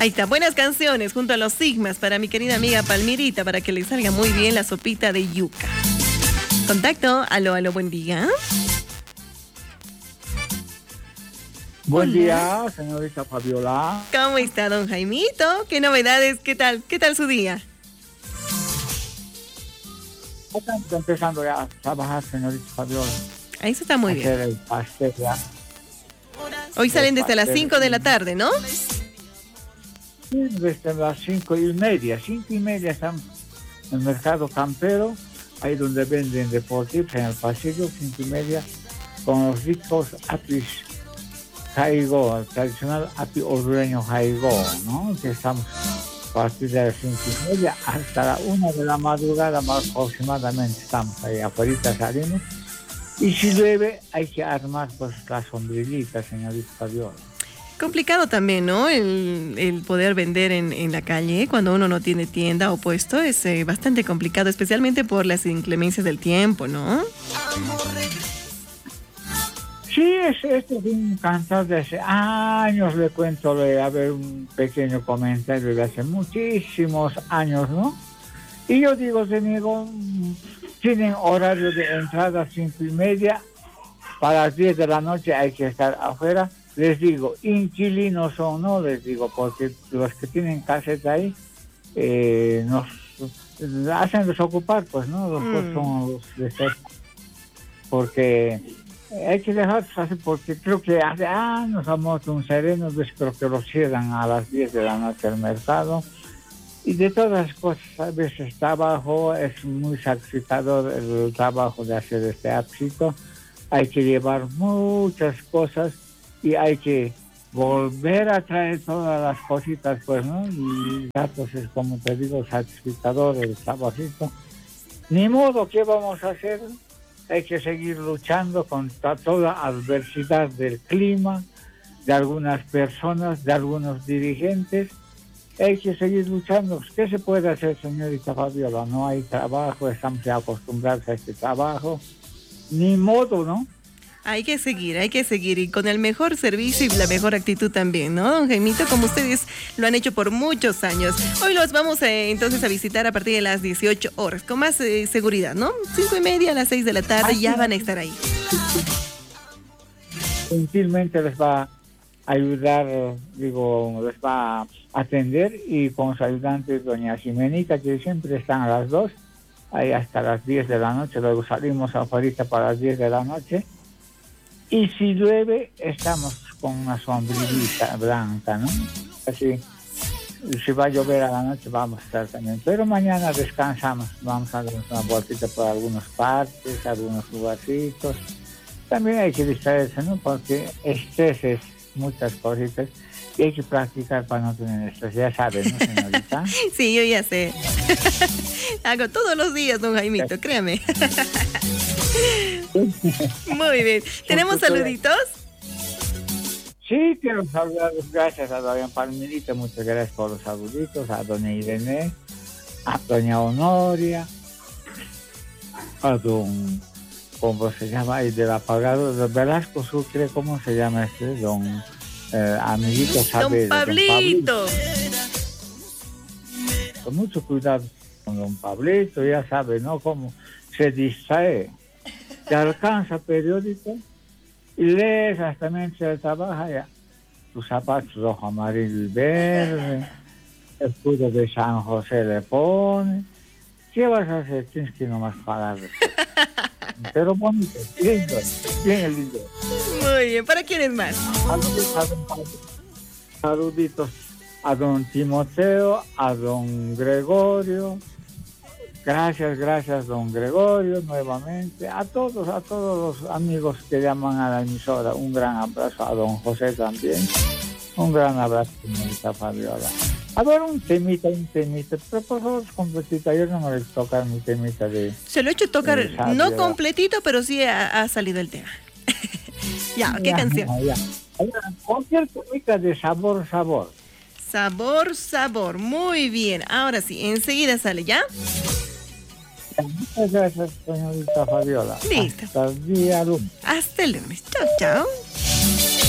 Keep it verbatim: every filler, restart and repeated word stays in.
Ahí está, buenas canciones junto a los Sigmas para mi querida amiga Palmirita, para que le salga muy bien la sopita de yuca. Contacto, aló, aló, buen día. Buen Hola. día, señorita Fabiola. ¿Cómo está, don Jaimito? ¿Qué novedades? ¿Qué tal? ¿Qué tal su día? Estamos empezando ya a trabajar, señorita Fabiola. Ahí se está muy bien. Hacer el pastel ya. Hoy salen desde las pastel. cinco de la tarde, ¿no? Sí, desde las cinco y media. Cinco y media estamos en el mercado campero, ahí donde venden deportivos, en el pasillo, cinco y media, con los ricos apis jaigo, el tradicional api hondureño jaigo, ¿no? Que estamos a partir de las cinco y media hasta la una de la madrugada más aproximadamente estamos ahí afuera, salimos. Y si llueve hay que armar pues la sombrillita, señorita Fabiola. Complicado también, ¿no? El, el poder vender en, en la calle cuando uno no tiene tienda o puesto es eh, bastante complicado, especialmente por las inclemencias del tiempo, ¿no? Sí, es, este es un cantar de hace años, le cuento, le a ver un pequeño comentario de hace muchísimos años, ¿no? Y yo digo, te digo, tienen horario de entrada a cinco y media, para las diez de la noche hay que estar afuera. Les digo, inquilinos o no, les digo, porque los que tienen caseta ahí eh, nos hacen desocupar, pues, ¿no? Los mm. son los de ser, porque hay que dejarlos así, porque creo que hace años a muerto un sereno, pues creo que lo cierran a las diez de la noche el mercado. Y de todas las cosas, a veces trabajo, es muy sacrificador el trabajo de hacer este ápsito. Hay que llevar muchas cosas y hay que volver a traer todas las cositas, pues, ¿no? Y ya, pues, es como te digo, sacrificador el trabajito. Ni modo, ¿qué vamos a hacer? Hay que seguir luchando contra toda adversidad del clima, de algunas personas, de algunos dirigentes. Hay que seguir luchando. ¿Qué se puede hacer, señorita Fabiola? No hay trabajo, estamos ya acostumbrados a este trabajo. Ni modo, ¿no? Hay que seguir, hay que seguir y con el mejor servicio y la mejor actitud también, ¿no, don Jaimito? Como ustedes lo han hecho por muchos años. Hoy los vamos eh, entonces a visitar a partir de las dieciocho horas, con más eh, seguridad, ¿no? Cinco y media a las seis de la tarde. Ay, ya van a estar ahí. Gentilmente les va a ayudar, digo, les va a atender, y con su ayudante, doña Jimenita, que siempre están a las dos, ahí hasta las diez de la noche. Luego salimos afuera para las diez de la noche. Y si llueve, estamos con una sombrillita blanca, ¿no? Así, si va a llover a la noche, vamos a estar también. Pero mañana descansamos, vamos a dar una vueltita por algunos parques, algunos lugarcitos. También hay que distraerse, ¿no? Porque estrés es muchas cositas y hay que practicar para no tener estrés. Ya saben, ¿no, señorita? Sí, yo ya sé. Hago todos los días, don Jaimito, créame. Muy bien. ¿Tenemos saluditos? Sí, quiero saludar. Gracias a doña Palmirita, muchas gracias por los saluditos. A doña Irene, a doña Honoria, a don, ¿cómo se llama? Y del apagado, de Velasco Sucre, ¿cómo se llama este? Don eh, amiguito Saavedra. Don Pablito. Don Pablito. Con mucho cuidado con don Pablito, ya sabe, ¿no? Cómo se distrae. Te alcanza periódico y lees hasta mientras trabaja ya. Tus zapatos rojo, amarillo y verde, el escudo de San José le pone. ¿Qué vas a hacer? Tienes que nomás parar. Pero bonito, lindo, bien lindo. Muy bien, ¿para quién es más? Saluditos a don Timoteo, a don Gregorio. Gracias, gracias, don Gregorio, nuevamente. A todos, a todos los amigos que llaman a la emisora. Un gran abrazo a don José también. Un gran abrazo, señorita Fabiola. A ver, un temita, un temita. Pero por favor, completita. Yo no me voy a tocar mi temita de... Se lo he hecho tocar, de no completito, pero sí ha, ha salido el tema. Ya, ¿qué ya, canción? Ya, ya. Cualquier temita de sabor, sabor. Sabor, sabor. Muy bien. Ahora sí, enseguida sale, ¿ya? Muchas gracias, señorita Fabiola. Listo. Hasta el día lunes. Hasta el lunes. Chao, chao.